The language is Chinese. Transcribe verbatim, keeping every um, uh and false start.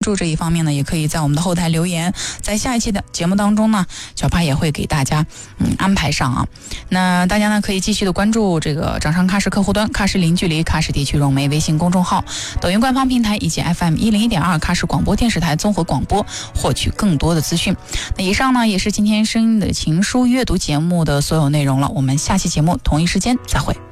注这一方面呢，也可以在我们的后台留言，在下一期的节目当中呢，小帕也会给大家嗯安排上啊。那大家呢可以继续的关注这个掌上喀什客户端、喀什零距离、喀什地区融媒微信公众号、抖音官方平台以及 F M 一零一点二喀什广播电视台综合广播，获取更多的资讯。那以上呢也是今天声音的情书阅读节目的所有内容了，我们下期节目同一时间再会。